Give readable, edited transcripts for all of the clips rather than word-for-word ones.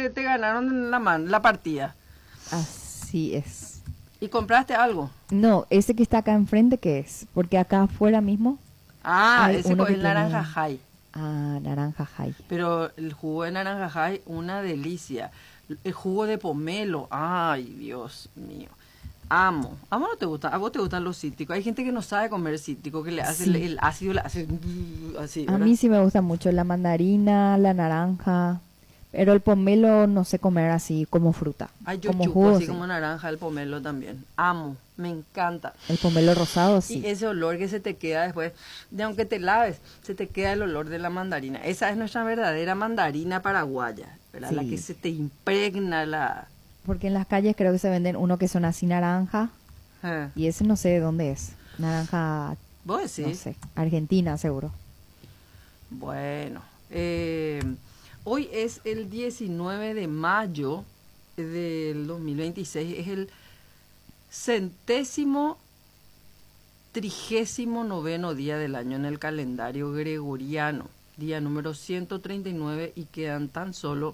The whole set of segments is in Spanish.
te ganaron la partida. Así es. ¿Y compraste algo? No, ese que está acá enfrente, ¿qué es? Porque acá afuera mismo Ah, hay ese uno que es naranja tiene... Jai. Ah, naranja Jai. Pero el jugo de naranja Jai, una delicia. El jugo de pomelo, ay, Dios mío. Amo. ¿A vos no te gusta? ¿A vos te gustan los cítricos? Hay gente que no sabe comer cítrico, que le hace Sí. el ácido, le hace así, A ¿verdad? mí sí me gusta mucho la mandarina, la naranja, pero el pomelo no sé comer así como fruta, Ay, yo como chupo jugo así sí. como naranja el pomelo también. Amo, me encanta. El pomelo rosado Y sí. ese olor que se te queda después, de aunque te laves, se te queda el olor de la mandarina. Esa es nuestra verdadera mandarina paraguaya, ¿verdad? La que Sí. se te impregna la... Porque en las calles creo que se venden uno que son así naranja eh, y ese no sé de dónde es. Naranja, ¿Vos no decís? sé, Argentina seguro. Bueno, hoy es el 19 de mayo del 2026, es el centésimo trigésimo noveno día del año en el calendario gregoriano, día número 139 y quedan tan solo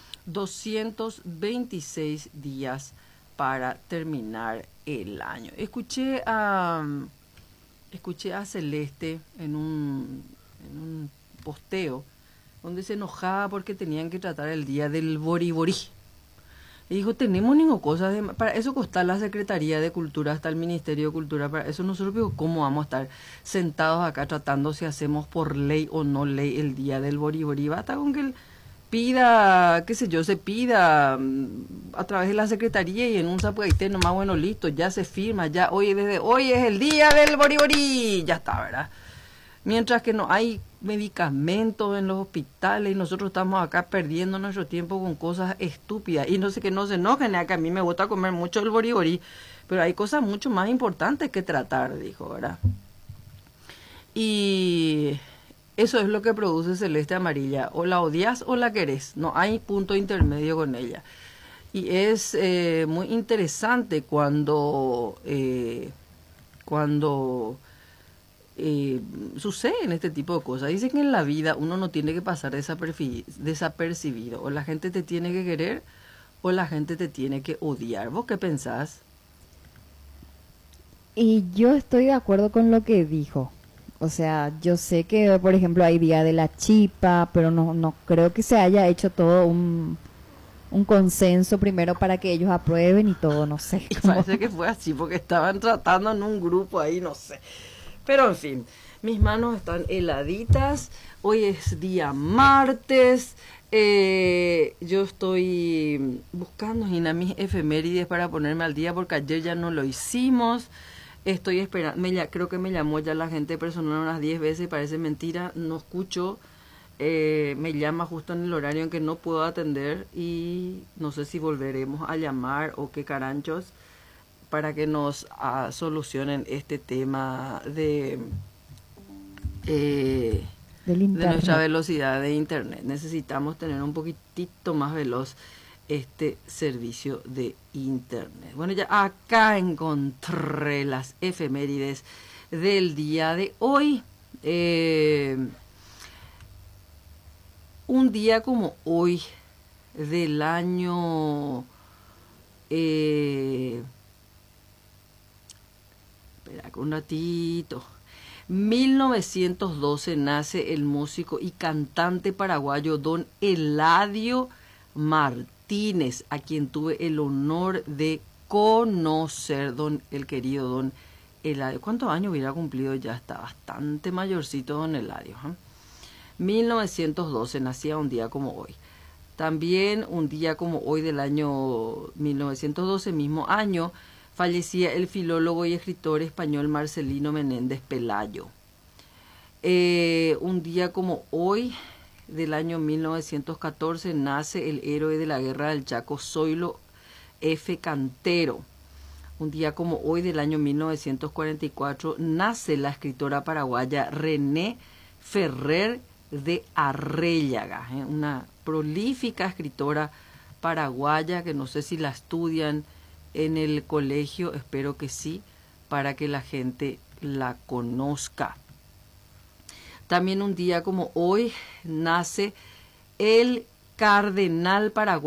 226 días para terminar el año. Escuché a Celeste en un posteo donde se enojaba porque tenían que tratar el día del boriborí. Y dijo, tenemos ninguna cosa, para eso está la Secretaría de Cultura, hasta el Ministerio de Cultura, para eso nosotros, pero ¿cómo vamos a estar sentados acá tratando si hacemos por ley o no ley el día del boriborí? Basta con que él pida, qué sé yo, se pida a través de la Secretaría y en un zapuaité nomás, bueno, listo, ya se firma, ya hoy, desde hoy es el día del boriborí, ya está, ¿verdad? Mientras que no hay medicamentos en los hospitales y nosotros estamos acá perdiendo nuestro tiempo con cosas estúpidas. Y no sé, que no se enojen, que a mí me gusta comer mucho el boriborí, pero hay cosas mucho más importantes que tratar, dijo, ¿verdad? Y eso es lo que produce Celeste Amarilla. O la odias o la querés. No hay punto intermedio con ella. Y es muy interesante cuando suceden este tipo de cosas. Dicen que en la vida uno no tiene que pasar desapercibido. O la gente te tiene que querer o la gente te tiene que odiar. ¿Vos qué pensás? Y yo estoy de acuerdo con lo que dijo. O sea, yo sé que, por ejemplo, hay Día de la Chipa, pero no creo que se haya hecho todo un consenso primero para que ellos aprueben y todo, no sé. Y Cómo. parece que fue así porque estaban tratando en un grupo ahí, no sé. Pero en fin, mis manos están heladitas. Hoy es día martes. Yo estoy buscando Gina, mis efemérides para ponerme al día porque ayer ya no lo hicimos. Estoy esperando, creo que me llamó ya la gente personal unas 10 veces, parece mentira, no escucho. Me llama justo en el horario en que no puedo atender y no sé si volveremos a llamar o qué caranchos para que nos solucionen este tema Del de nuestra internet. velocidad de internet. Necesitamos tener un poquitito más veloz este servicio de internet. Bueno, ya acá encontré las efemérides del día de hoy. Un día como hoy del año... espera un ratito. 1912 nace el músico y cantante paraguayo don Eladio Martínez, a quien tuve el honor de conocer, el querido don Eladio. ¿Cuántos años hubiera cumplido? Ya está bastante mayorcito don Eladio. 1912 nacía un día como hoy. También un día como hoy del año 1912, mismo año, fallecía el filólogo y escritor español Marcelino Menéndez Pelayo. Un día como hoy del año 1914 nace el héroe de la guerra del Chaco, Zoilo F. Cantero. Un día como hoy del año 1944 nace la escritora paraguaya René Ferrer de Arréllaga, una prolífica escritora paraguaya que no sé si la estudian en el colegio, espero que sí, para que la gente la conozca. También un día como hoy nace el cardenal paraguayo